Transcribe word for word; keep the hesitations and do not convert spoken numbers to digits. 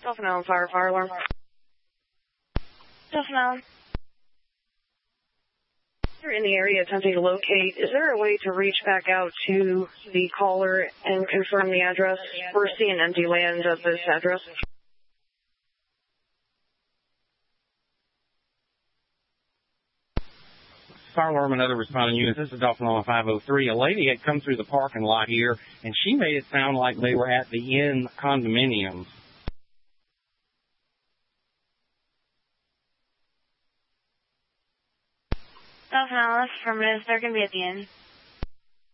Dolphin Island Fire, fire alarm. Dolphin Island. You're in the area attempting to locate. Is there a way to reach back out to the caller and confirm the address? We're seeing empty land at this address. Fire alarm and other responding units. This is Dolphin Island five oh three. A lady had come through the parking lot here, and she made it sound like they were at the Inn condominiums. Dolphin Island, affirmative. They're going to be at the Inn.